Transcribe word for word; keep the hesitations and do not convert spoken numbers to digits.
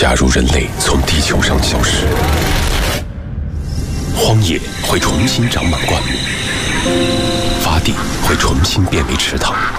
假如人类从地球上消失，荒野会重新长满灌木，洼地会重新变为池塘，